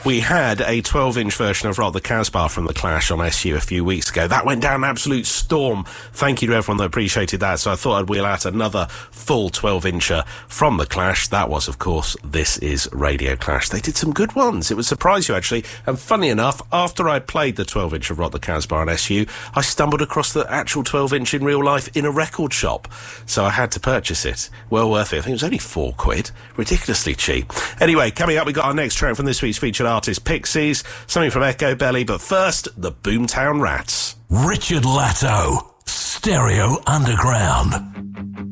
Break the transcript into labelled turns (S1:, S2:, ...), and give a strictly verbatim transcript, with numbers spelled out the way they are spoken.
S1: We had a twelve-inch version of Rock the Casbah from The Clash on S U a few weeks ago. That went down an absolute storm. Thank you to everyone that appreciated that. So I thought I'd wheel out another full twelve-incher from The Clash. That was, of course, This Is Radio Clash. They did some good ones. It would surprise you, actually. And funny enough, after I played the twelve-inch of Rock the Casbah on S U, I stumbled across the actual twelve-inch in real life in a record shop. So I had to purchase it. Well worth it. I think it was only four quid. Ridiculously cheap. Anyway, coming up, we got our next track from this week's featured artist, Pixies, something from Echo Belly, but first, the Boomtown Rats.
S2: Richard Latto, Stereo Underground.